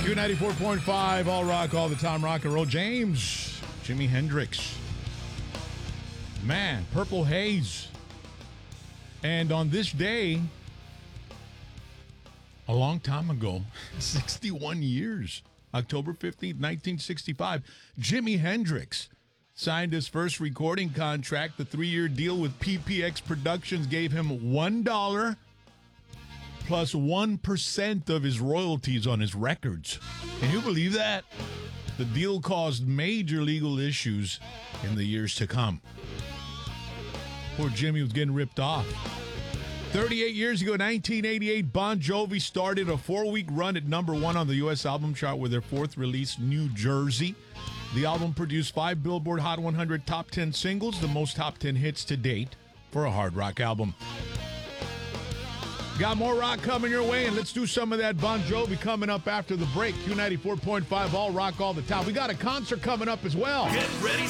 Q94.5, all rock, all the time, rock and roll. James, Jimi Hendrix. Man, Purple Haze. And on this day, a long time ago, 61 years, October 15th, 1965, Jimi Hendrix signed his first recording contract. The 3-year deal with PPX Productions gave him $1 plus 1% of his royalties on his records. Can you believe that? The deal caused major legal issues in the years to come. Poor Jimmy was getting ripped off. 38 years ago, 1988, Bon Jovi started a 4-week run at number 1 on the U.S. album chart with their 4th release, New Jersey. The album produced 5 Billboard Hot 100 top 10 singles, the most top 10 hits to date for a hard rock album. Got more rock coming your way, and let's do some of that Bon Jovi coming up after the break. Q94.5, all rock all the time. We got a concert coming up as well. Get ready,